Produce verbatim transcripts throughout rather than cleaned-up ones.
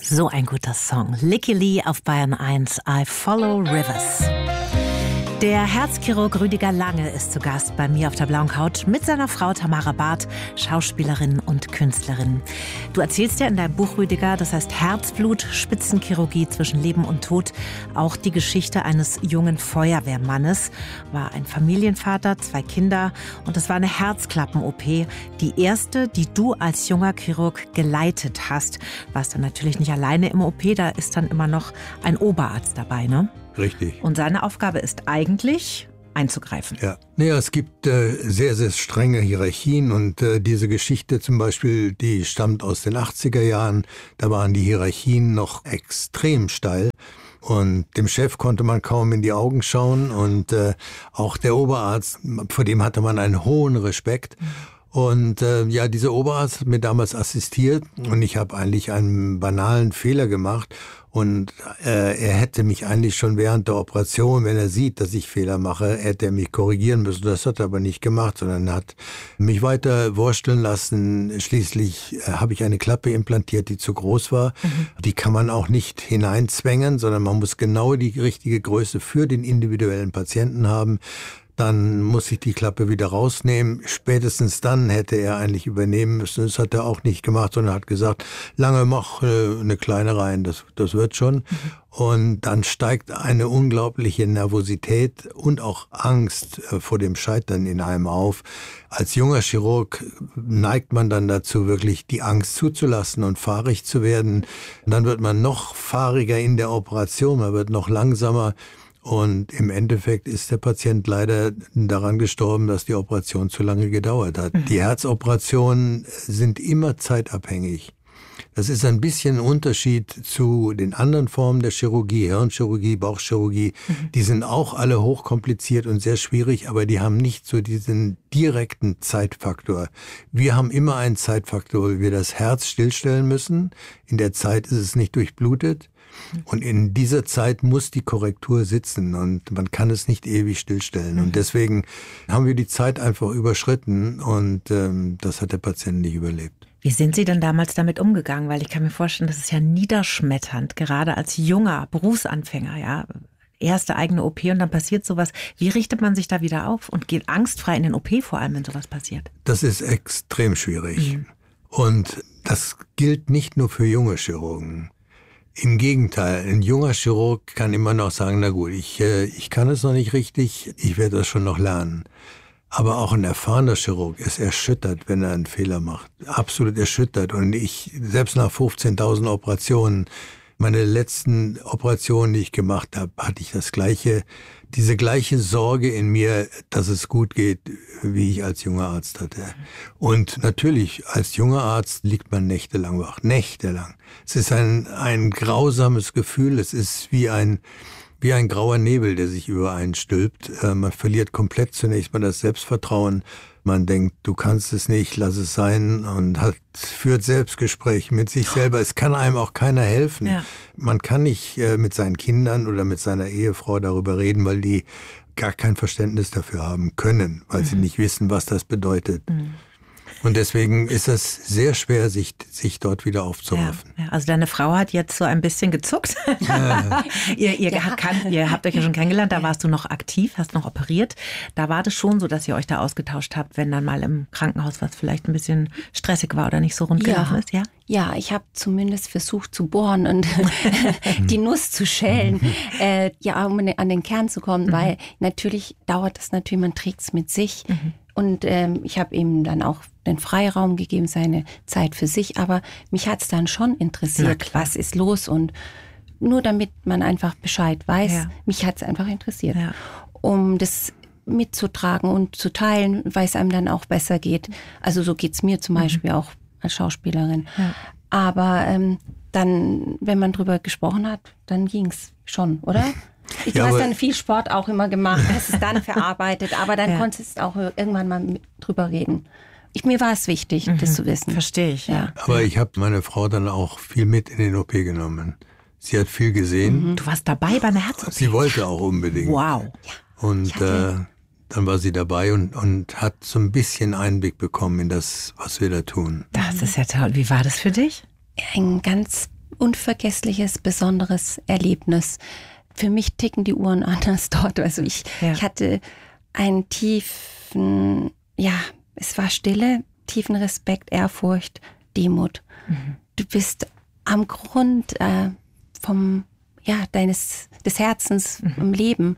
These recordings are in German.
So ein guter Song. Licky Lee auf Bayern eins, I Follow Rivers. Der Herzchirurg Rüdiger Lange ist zu Gast bei mir auf der blauen Couch mit seiner Frau Tamara Barth, Schauspielerin und Künstlerin. Du erzählst ja in deinem Buch, Rüdiger, das heißt Herzblut, Spitzenchirurgie zwischen Leben und Tod, auch die Geschichte eines jungen Feuerwehrmannes. War ein Familienvater, zwei Kinder und es war eine Herzklappen-O P. Die erste, die du als junger Chirurg geleitet hast. Warst dann natürlich nicht alleine im O P, da ist dann immer noch ein Oberarzt dabei, ne? Richtig. Und seine Aufgabe ist eigentlich, einzugreifen. Ja, naja, es gibt äh, sehr, sehr strenge Hierarchien und äh, diese Geschichte zum Beispiel, die stammt aus den achtziger Jahren. Da waren die Hierarchien noch extrem steil. Und dem Chef konnte man kaum in die Augen schauen und äh, auch der Oberarzt, vor dem hatte man einen hohen Respekt. Und äh, ja, dieser Oberarzt hat mir damals assistiert und ich habe eigentlich einen banalen Fehler gemacht. Und äh, er hätte mich eigentlich schon während der Operation, wenn er sieht, dass ich Fehler mache, hätte er mich korrigieren müssen. Das hat er aber nicht gemacht, sondern hat mich weiter wursteln lassen. Schließlich äh, habe ich eine Klappe implantiert, die zu groß war. Mhm. Die kann man auch nicht hineinzwängen, sondern man muss genau die richtige Größe für den individuellen Patienten haben. Dann muss ich die Klappe wieder rausnehmen. Spätestens dann hätte er eigentlich übernehmen müssen. Das hat er auch nicht gemacht, sondern hat gesagt, Lange, mach äh, eine kleine rein, das, das wird schon. Mhm. Und dann steigt eine unglaubliche Nervosität und auch Angst äh, vor dem Scheitern in einem auf. Als junger Chirurg neigt man dann dazu, wirklich die Angst zuzulassen und fahrig zu werden. Und dann wird man noch fahriger in der Operation, man wird noch langsamer. Und im Endeffekt ist der Patient leider daran gestorben, dass die Operation zu lange gedauert hat. Mhm. Die Herzoperationen sind immer zeitabhängig. Das ist ein bisschen ein Unterschied zu den anderen Formen der Chirurgie, Hirnchirurgie, Bauchchirurgie. Mhm. Die sind auch alle hochkompliziert und sehr schwierig, aber die haben nicht so diesen direkten Zeitfaktor. Wir haben immer einen Zeitfaktor, weil wir das Herz stillstellen müssen. In der Zeit ist es nicht durchblutet. Und in dieser Zeit muss die Korrektur sitzen und man kann es nicht ewig stillstellen. Mhm. Und deswegen haben wir die Zeit einfach überschritten und ähm, das hat der Patient nicht überlebt. Wie sind Sie denn damals damit umgegangen? Weil ich kann mir vorstellen, das ist ja niederschmetternd, gerade als junger Berufsanfänger, ja. Erste eigene O P und dann passiert sowas. Wie richtet man sich da wieder auf und geht angstfrei in den O P, vor allem wenn sowas passiert? Das ist extrem schwierig. Mhm. Und das gilt nicht nur für junge Chirurgen. Im Gegenteil, ein junger Chirurg kann immer noch sagen, na gut, ich, äh, ich kann es noch nicht richtig, ich werde das schon noch lernen. Aber auch ein erfahrener Chirurg ist erschüttert, wenn er einen Fehler macht. Absolut erschüttert. Und ich, selbst nach fünfzehntausend Operationen, meine letzten Operationen, die ich gemacht habe, hatte ich das gleiche, diese gleiche Sorge in mir, dass es gut geht, wie ich als junger Arzt hatte. Und natürlich, als junger Arzt liegt man nächtelang wach, nächtelang. Es ist ein, ein grausames Gefühl, es ist wie ein, wie ein grauer Nebel, der sich über einen stülpt. Äh, man verliert komplett zunächst mal das Selbstvertrauen. Man denkt, du kannst es nicht, lass es sein und hat, führt Selbstgespräche mit sich selber. Es kann einem auch keiner helfen. Ja. Man kann nicht äh, mit seinen Kindern oder mit seiner Ehefrau darüber reden, weil die gar kein Verständnis dafür haben können, weil mhm. sie nicht wissen, was das bedeutet. Mhm. Und deswegen ist es sehr schwer, sich, sich dort wieder aufzuraffen. Ja, ja. Also deine Frau hat jetzt so ein bisschen gezuckt. Ja. ihr, ihr, ja. kann, ihr habt euch ja schon kennengelernt, da warst du noch aktiv, hast noch operiert. Da war das schon so, dass ihr euch da ausgetauscht habt, wenn dann mal im Krankenhaus was vielleicht ein bisschen stressig war oder nicht so rund gelaufen ja. ist, ja? Ja, ich habe zumindest versucht zu bohren und die Nuss zu schälen, äh, ja, um an den Kern zu kommen, mhm. weil natürlich dauert das natürlich, man trägt es mit sich. Mhm. Und ähm, ich habe ihm dann auch den Freiraum gegeben, seine Zeit für sich. Aber mich hat es dann schon interessiert, was ist los. Und nur damit man einfach Bescheid weiß, ja. mich hat es einfach interessiert. Ja. Um das mitzutragen und zu teilen, weil es einem dann auch besser geht. Also so geht es mir zum mhm. Beispiel auch als Schauspielerin. Ja. Aber ähm, dann, wenn man drüber gesprochen hat, dann ging es schon, oder? Du ja, hast dann viel Sport auch immer gemacht, hast es dann verarbeitet, aber dann ja. konntest du auch irgendwann mal mit drüber reden. Ich, mir war es wichtig, mhm. das zu wissen. Verstehe ich, ja. Aber ich habe meine Frau dann auch viel mit in den O P genommen. Sie hat viel gesehen. Mhm. Du warst dabei bei einer Herz-O P? Sie wollte auch unbedingt. Wow. Ja. Und äh, dann war sie dabei und, und hat so ein bisschen Einblick bekommen in das, was wir da tun. Das ist ja toll. Wie war das für dich? Ein ganz unvergessliches, besonderes Erlebnis. Für mich ticken die Uhren anders dort. Also ich, ja. ich hatte einen tiefen, ja, es war Stille, tiefen Respekt, Ehrfurcht, Demut. Mhm. Du bist am Grund äh, vom, ja, deines, des Herzens mhm. im Leben.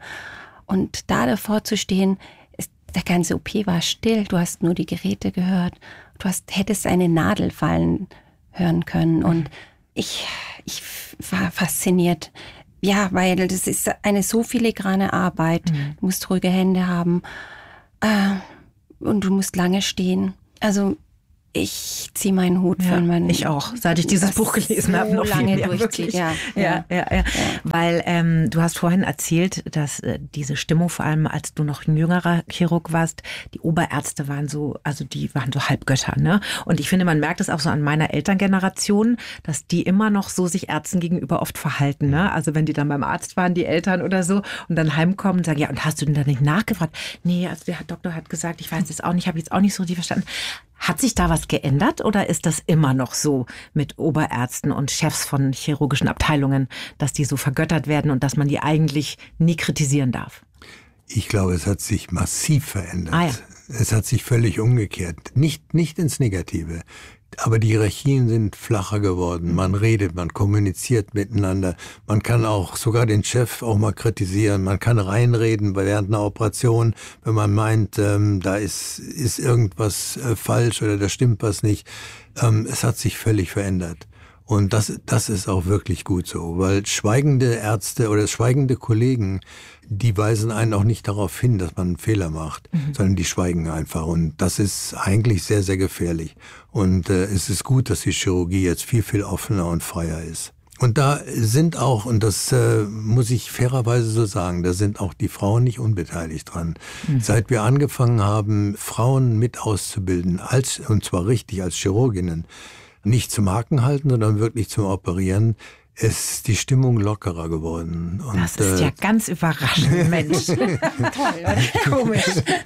Und da davor zu stehen, ist, der ganze O P war still. Du hast nur die Geräte gehört. Du hast, hättest eine Nadel fallen hören können. Mhm. Und ich, ich war fasziniert. Ja, weil das ist eine so filigrane Arbeit. Mhm. Du musst ruhige Hände haben äh, und du musst lange stehen. Also ich ziehe meinen Hut ja, für meinen... Ich auch, seit ich dieses Buch gelesen so habe. Noch lange viel mehr, durchzieht, ja, ja, ja, ja, ja. ja. Weil ähm, du hast vorhin erzählt, dass äh, diese Stimmung, vor allem als du noch ein jüngerer Chirurg warst, die Oberärzte waren so, also die waren so Halbgötter, ne? Und ich finde, man merkt es auch so an meiner Elterngeneration, dass die immer noch so sich Ärzten gegenüber oft verhalten, ne? Also wenn die dann beim Arzt waren, die Eltern oder so, und dann heimkommen und sagen, ja, und hast du denn da nicht nachgefragt? Nee, also der Doktor hat gesagt, ich weiß jetzt auch nicht, habe jetzt auch nicht so richtig verstanden. Hat sich da was geändert oder ist das immer noch so mit Oberärzten und Chefs von chirurgischen Abteilungen, dass die so vergöttert werden und dass man die eigentlich nie kritisieren darf? Ich glaube, es hat sich massiv verändert. Ah, ja. Es hat sich völlig umgekehrt. Nicht, nicht ins Negative. Aber die Hierarchien sind flacher geworden. Man redet, man kommuniziert miteinander. Man kann auch sogar den Chef auch mal kritisieren. Man kann reinreden während einer Operation, wenn man meint, ähm, da ist, ist irgendwas äh, falsch oder da stimmt was nicht. Ähm, es hat sich völlig verändert. Und das, das ist auch wirklich gut so, weil schweigende Ärzte oder schweigende Kollegen, die weisen einen auch nicht darauf hin, dass man einen Fehler macht, mhm. sondern die schweigen einfach. Und das ist eigentlich sehr, sehr gefährlich. Und äh, es ist gut, dass die Chirurgie jetzt viel, viel offener und freier ist. Und da sind auch, und das äh, muss ich fairerweise so sagen, da sind auch die Frauen nicht unbeteiligt dran. Mhm. Seit wir angefangen haben, Frauen mit auszubilden, als und zwar richtig als Chirurginnen, nicht zum Haken halten, sondern wirklich zum Operieren, ist die Stimmung lockerer geworden. Und, das ist äh, ja ganz überraschend, Mensch. Toll, oder? Komisch.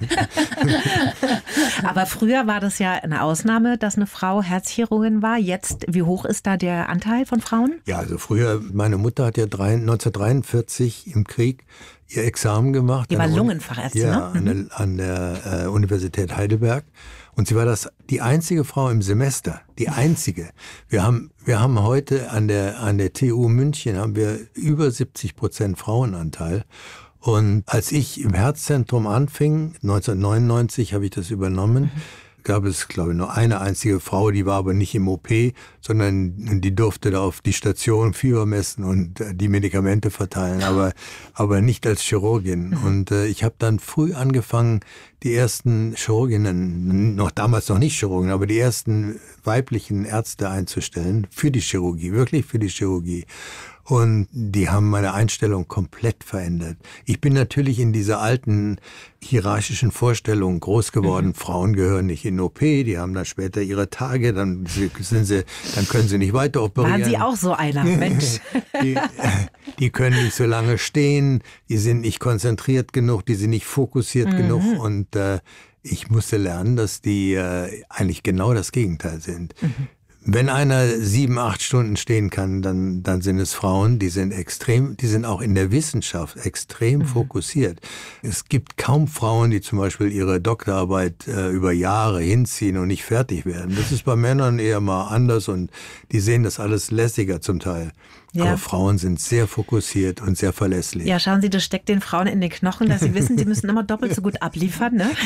Aber früher war das ja eine Ausnahme, dass eine Frau Herzchirurgin war. Jetzt, wie hoch ist da der Anteil von Frauen? Ja, also früher, meine Mutter hat ja neunzehnhundertdreiundvierzig im Krieg ihr Examen gemacht. Die war Lungenfachärztin, ja, ne? an der, an der äh, Universität Heidelberg. Und sie war das die einzige Frau im Semester, die einzige. Wir haben wir haben heute an der an der T U München haben wir über siebzig Prozent Frauenanteil. Und als ich im Herzzentrum anfing, neunzehnhundertneunundneunzig habe ich das übernommen. Mhm. Gab es, glaube ich, nur eine einzige Frau, die war aber nicht im O P, sondern die durfte da auf die Station Fieber messen und äh, die Medikamente verteilen, aber aber nicht als Chirurgin. Und äh, ich habe dann früh angefangen, die ersten Chirurginnen, noch damals noch nicht Chirurgen, aber die ersten weiblichen Ärzte einzustellen für die Chirurgie, wirklich für die Chirurgie. Und die haben meine Einstellung komplett verändert. Ich bin natürlich in dieser alten hierarchischen Vorstellung groß geworden. Mhm. Frauen gehören nicht in O P, die haben dann später ihre Tage, dann sind sie, dann können sie nicht weiter operieren. Waren Sie auch so einer, Mensch? die, die können nicht so lange stehen, die sind nicht konzentriert genug, die sind nicht fokussiert mhm. genug. Und äh, ich musste lernen, dass die äh, eigentlich genau das Gegenteil sind. Mhm. Wenn einer sieben, acht Stunden stehen kann, dann, dann sind es Frauen, die sind extrem, die sind auch in der Wissenschaft extrem mhm. fokussiert. Es gibt kaum Frauen, die zum Beispiel ihre Doktorarbeit äh, über Jahre hinziehen und nicht fertig werden. Das ist bei Männern eher mal anders und die sehen das alles lässiger zum Teil. Ja. Aber Frauen sind sehr fokussiert und sehr verlässlich. Ja, schauen Sie, das steckt den Frauen in den Knochen, dass sie wissen, sie müssen immer doppelt so gut abliefern, ne?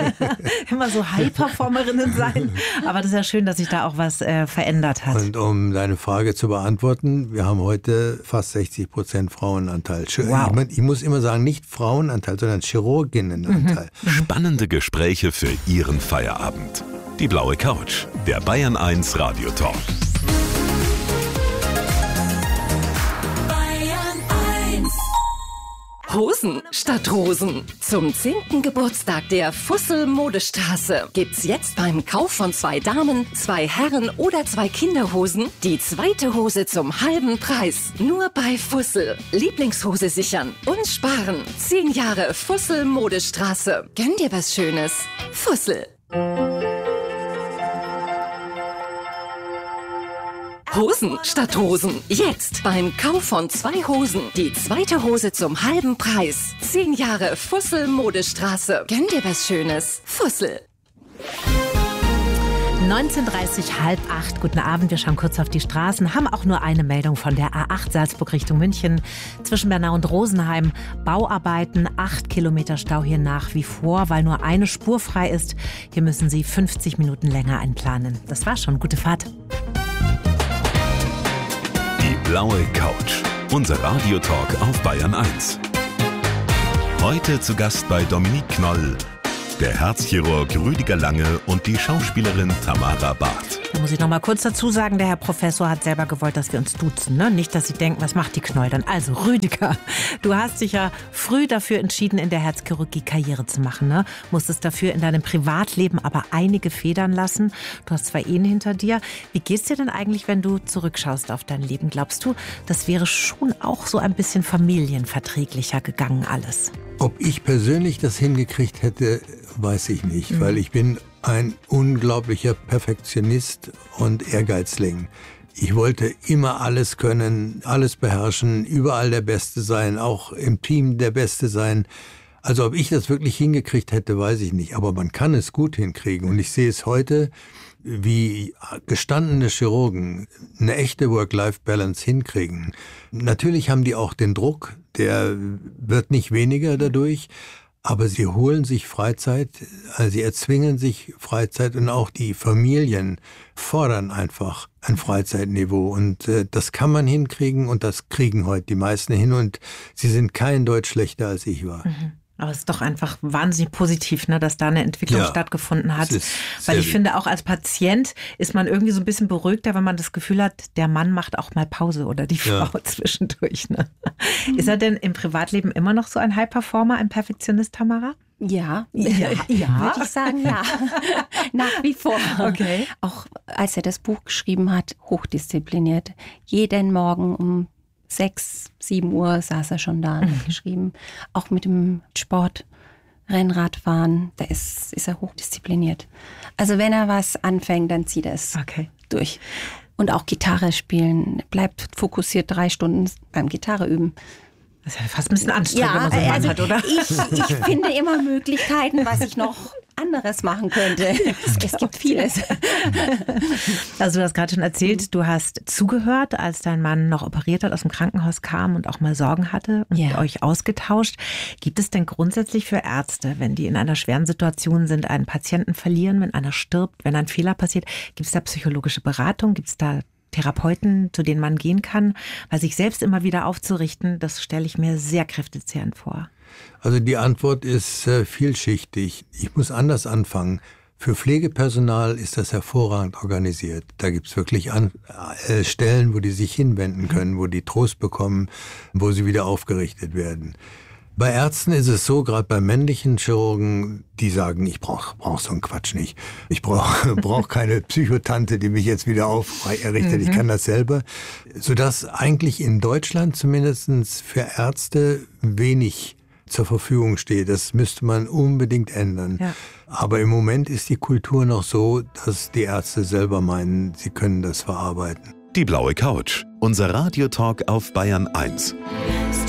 Immer so High-Performerinnen sein. Aber das ist ja schön, dass sich da auch was äh, verändert hat. Und um deine Frage zu beantworten, wir haben heute fast sechzig Prozent Frauenanteil. Wow. Ich, ich muss immer sagen, nicht Frauenanteil, sondern Chirurginnenanteil. Mhm. Spannende Gespräche für Ihren Feierabend. Die blaue Couch, der Bayern eins Radio Talk. Hosen statt Rosen. Zum zehnten Geburtstag der Fussel Modestraße gibt's jetzt beim Kauf von zwei Damen, zwei Herren oder zwei Kinderhosen die zweite Hose zum halben Preis. Nur bei Fussel. Lieblingshose sichern und sparen. Zehn Jahre Fussel Modestraße. Gönn dir was Schönes. Fussel. Hosen statt Hosen. Jetzt beim Kauf von zwei Hosen. Die zweite Hose zum halben Preis. Zehn Jahre Fussel Modestraße. Gönn dir was Schönes. Fussel. neunzehn Uhr dreißig, halb acht. Guten Abend, wir schauen kurz auf die Straßen, haben auch nur eine Meldung von der A acht Salzburg Richtung München. Zwischen Bernau und Rosenheim Bauarbeiten, acht Kilometer Stau hier nach wie vor, weil nur eine Spur frei ist. Hier müssen Sie fünfzig Minuten länger einplanen. Das war's schon, gute Fahrt. Die blaue Couch, unser Radiotalk auf Bayern eins. Heute zu Gast bei Dominique Knoll, der Herzchirurg Rüdiger Lange und die Schauspielerin Tamara Barth. Da muss ich noch mal kurz dazu sagen, der Herr Professor hat selber gewollt, dass wir uns duzen. Ne? Nicht, dass Sie denken, was macht die Knoll dann? Also Rüdiger, du hast dich ja früh dafür entschieden, in der Herzchirurgie Karriere zu machen. Ne? Musstest dafür in deinem Privatleben aber einige federn lassen. Du hast zwei Ehen hinter dir. Wie geht's dir denn eigentlich, wenn du zurückschaust auf dein Leben? Glaubst du, das wäre schon auch so ein bisschen familienverträglicher gegangen alles? Ob ich persönlich das hingekriegt hätte, weiß ich nicht, mhm. weil ich bin ein unglaublicher Perfektionist und Ehrgeizling. Ich wollte immer alles können, alles beherrschen, überall der Beste sein, auch im Team der Beste sein. Also ob ich das wirklich hingekriegt hätte, weiß ich nicht. Aber man kann es gut hinkriegen. Und ich sehe es heute, wie gestandene Chirurgen eine echte Work-Life-Balance hinkriegen. Natürlich haben die auch den Druck, der wird nicht weniger dadurch. Aber sie holen sich Freizeit, also sie erzwingen sich Freizeit und auch die Familien fordern einfach ein Freizeitniveau. Und äh, das kann man hinkriegen und das kriegen heute die meisten hin und sie sind kein Deut schlechter als ich war. Mhm. Aber es ist doch einfach wahnsinnig positiv, ne, dass da eine Entwicklung ja, stattgefunden hat. Weil ich finde, auch als Patient ist man irgendwie so ein bisschen beruhigter, wenn man das Gefühl hat, der Mann macht auch mal Pause oder die Frau ja. zwischendurch. Ne? Mhm. Ist er denn im Privatleben immer noch so ein High-Performer, ein Perfektionist, Tamara? Ja, ja, ja. würde ich sagen, ja. Nach wie vor. Okay. Auch als er das Buch geschrieben hat, hochdiszipliniert. Jeden Morgen um sechs, sieben Uhr saß er schon da und hat geschrieben. Auch mit dem Sport, Rennradfahren, da ist, ist er hochdiszipliniert. Also wenn er was anfängt, dann zieht er es okay. durch. Und auch Gitarre spielen, bleibt fokussiert drei Stunden beim Gitarre üben. Das ist ja fast ein bisschen anstrengend, ja, wenn man so einen also Mann hat, oder? Ich, ich finde immer Möglichkeiten, was ich noch anderes machen könnte. Es gibt vieles. Also du hast gerade schon erzählt, du hast zugehört, als dein Mann noch operiert hat, aus dem Krankenhaus kam und auch mal Sorgen hatte und ja. euch ausgetauscht. Gibt es denn grundsätzlich für Ärzte, wenn die in einer schweren Situation sind, einen Patienten verlieren, wenn einer stirbt, wenn ein Fehler passiert, gibt es da psychologische Beratung? Gibt es da Therapeuten, zu denen man gehen kann? Weil sich selbst immer wieder aufzurichten, das stelle ich mir sehr kräftezehrend vor. Also die Antwort ist äh, vielschichtig. Ich muss anders anfangen. Für Pflegepersonal ist das hervorragend organisiert. Da gibt es wirklich an, äh, Stellen, wo die sich hinwenden können, wo die Trost bekommen, wo sie wieder aufgerichtet werden. Bei Ärzten ist es so, gerade bei männlichen Chirurgen, die sagen, ich brauche brauch so einen Quatsch nicht. Ich brauche brauch keine Psychotante, die mich jetzt wieder aufrichtet. Mhm. Ich kann das selber. Sodass eigentlich in Deutschland zumindest für Ärzte wenig zur Verfügung steht. Das müsste man unbedingt ändern. Ja. Aber im Moment ist die Kultur noch so, dass die Ärzte selber meinen, sie können das verarbeiten. Die blaue Couch, unser Radiotalk auf Bayern eins.